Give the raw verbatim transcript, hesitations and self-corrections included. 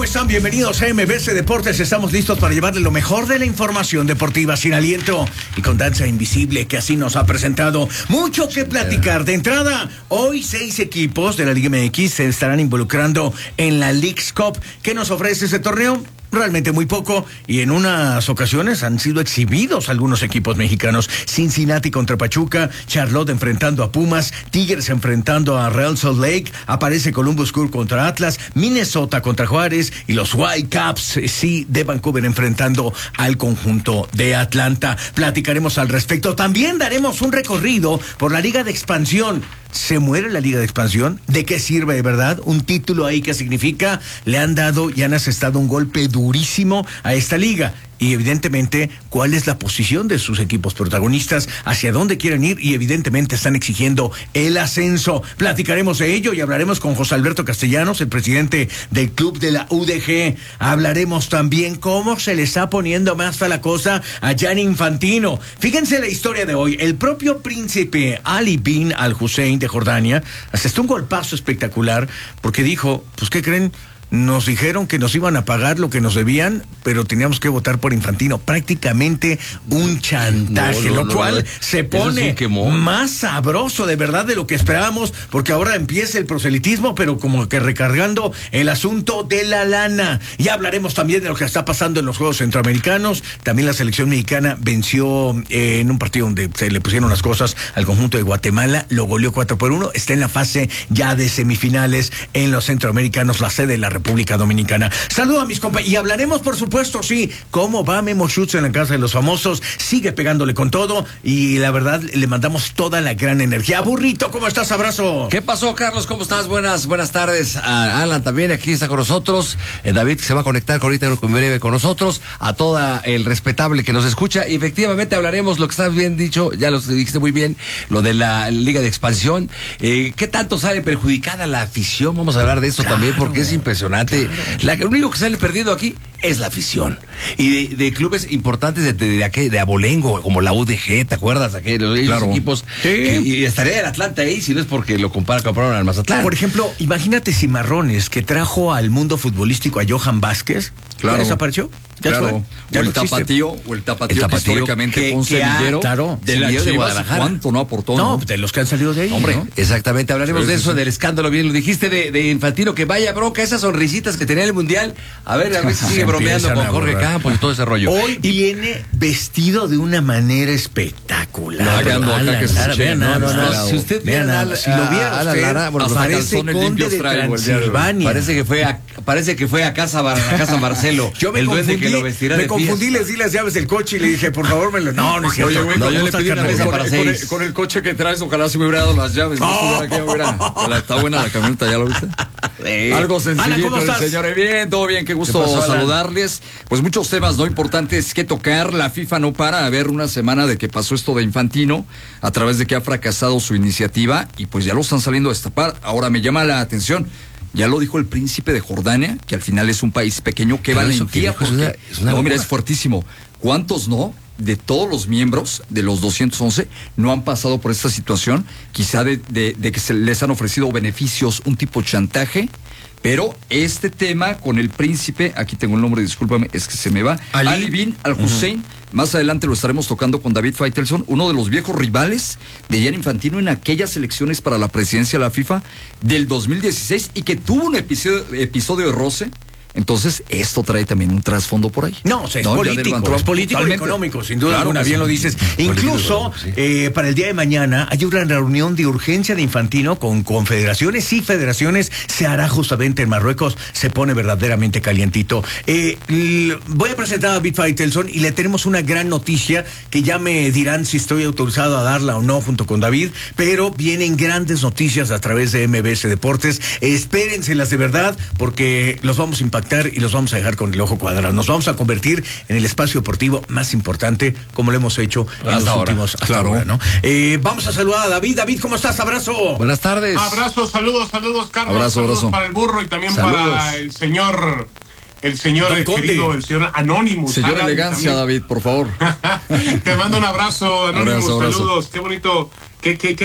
¿Cómo están? Bienvenidos a M B C Deportes. Estamos listos para llevarle lo mejor de la información deportiva sin aliento y con danza invisible, que así nos ha presentado. Mucho que platicar. De entrada, hoy seis equipos de la Liga M X se estarán involucrando en la Leagues Cup. ¿Qué nos ofrece ese torneo? Realmente muy poco, y en unas ocasiones han sido exhibidos algunos equipos mexicanos. Cincinnati contra Pachuca, Charlotte enfrentando a Pumas, Tigres enfrentando a Real Salt Lake, aparece Columbus Crew contra Atlas, Minnesota contra Juárez y los Whitecaps, sí, de Vancouver enfrentando al conjunto de Atlanta. Platicaremos al respecto. También daremos un recorrido por la Liga de Expansión. ¿Se muere la Liga de Expansión? ¿De qué sirve de verdad? Un título ahí que significa, le han dado y han asestado un golpe durísimo a esta liga. Y evidentemente, ¿cuál es la posición de sus equipos protagonistas? ¿Hacia dónde quieren ir? Y evidentemente están exigiendo el ascenso. Platicaremos de ello y hablaremos con José Alberto Castellanos, el presidente del club de la U D G. Hablaremos también cómo se le está poniendo más a la cosa a Gianni Infantino. Fíjense la historia de hoy. El propio príncipe Ali bin al-Hussein de Jordania asestó un golpazo espectacular porque dijo, pues ¿qué creen? Nos dijeron que nos iban a pagar lo que nos debían, pero teníamos que votar por Infantino. Prácticamente un chantaje, no, no, lo no, cual no, se pone más sabroso de verdad de lo que esperábamos, porque ahora empieza el proselitismo, pero como que recargando el asunto de la lana. Y hablaremos también de lo que está pasando en los Juegos Centroamericanos. También la selección mexicana venció eh, en un partido donde se le pusieron las cosas al conjunto de Guatemala, lo goleó cuatro por uno, está en la fase ya de semifinales en los Centroamericanos, la sede de la República Dominicana. Saludo a mis compañeros y hablaremos, por supuesto, sí, cómo va Memo Schutz en la casa de los famosos. Sigue pegándole con todo y la verdad le mandamos toda la gran energía. Burrito, ¿cómo estás? Abrazo. ¿Qué pasó, Carlos? ¿Cómo estás? Buenas, buenas tardes. A Alan también aquí está con nosotros. Eh, David, que se va a conectar ahorita en breve con nosotros. A toda el respetable que nos escucha. Y efectivamente hablaremos lo que está bien dicho, ya lo dijiste muy bien, lo de la Liga de Expansión. Eh, ¿Qué tanto sale perjudicada la afición? Vamos a hablar de eso claro, también porque es impresionante. Claro. La, lo único que sale perdido aquí es la afición. Y de, de clubes importantes de, de, de, de, de abolengo, como la U D G, ¿te acuerdas? Aquellos claro. equipos. Sí. Que, y estaría el Atlanta ahí, si no es porque lo compara, compraron al Mazatlán. Por ejemplo, imagínate Cimarrones, que trajo al mundo futbolístico a Johan Vázquez. Claro. ¿Ya desapareció? ¿Ya claro. Ya o, el no tapatío, o el tapatío, el tapatío, que históricamente que, fue un que semillero ha, claro, de la Chivas, de Guadalajara. ¿Cuánto no aportó? No, no, de los que han salido de ahí. Hombre, ¿no? Exactamente, hablaremos sí, de eso, sí. del escándalo, bien lo dijiste, de, de Infantino, que vaya bronca, esas sonrisitas que tenía en el Mundial. A ver, a ver si sigue bromeando con Jorge Campos y todo ese rollo. Hoy y viene vestido de una manera espectacular. No, ya ando acá que se vean, no, no, no. Si usted vean, nada, si lo viera usted, Lara, bueno, parece conde de Transilvania. Parece que fue a, parece que fue a casa, a casa Marcelo. Yo me el confundí, que lo vestirá me de confundí, les di las llaves del coche y le dije, por favor, me lo... No, no es cierto. Oye, güey, no, yo le pedí una mesa para con, seis. el, con el coche que traes, ojalá se me hubiera dado las llaves. No, aquí, hubiera, está buena la camioneta, ¿ya lo viste? Sí. Algo sencillito, señores. Bien, todo bien, qué gusto ¿Qué pasó, saludarles. Pues muchos temas no importantes que tocar. La FIFA no para a ver una semana de que pasó esto de Infantino, a través de que ha fracasado su iniciativa, y pues ya lo están saliendo a destapar. Ahora me llama la atención, ya lo dijo el príncipe de Jordania, que al final es un país pequeño. Qué valentía, porque... Es una, es una no, mira, es fuertísimo. ¿Cuántos no? De todos los miembros de los doscientos once no han pasado por esta situación, quizá de, de, de que se les han ofrecido beneficios, un tipo chantaje, pero este tema con el príncipe, aquí tengo el nombre, discúlpame, es que se me va, Ali, Ali bin al-Hussein, uh-huh. Más adelante lo estaremos tocando con David Faitelson, uno de los viejos rivales de Gianni Infantino en aquellas elecciones para la presidencia de la FIFA del dos mil dieciséis y que tuvo un episodio, episodio de roce. Entonces, esto trae también un trasfondo por ahí. No, o sea, es no, político, es político y económico, sin duda alguna, claro, bien sí. Lo dices. Incluso, sí. eh, para el día de mañana, hay una reunión de urgencia de Infantino con confederaciones y federaciones. Se hará justamente en Marruecos. Se pone verdaderamente calientito. Eh, l- voy a presentar a David Faitelson y le tenemos una gran noticia que ya me dirán si estoy autorizado a darla o no junto con David, pero vienen grandes noticias a través de M B C Deportes. Espérenselas de verdad, porque los vamos a impactar y los vamos a dejar con el ojo cuadrado. Nos vamos a convertir en el espacio deportivo más importante, como lo hemos hecho en hasta los ahora. últimos hasta claro. ahora, ¿no? Eh, vamos a saludar a David. David, ¿cómo estás? Abrazo. Buenas tardes. Abrazo, saludos, saludos, Carlos. Abrazo, saludos abrazo. para el burro y también saludos. para el señor, el señor el querido, el señor Anonymous. Señor Alan, Elegancia, también. David, por favor. Te mando un abrazo, Anonymous. Abrazo, abrazo. Saludos. Qué bonito. Qué, qué, qué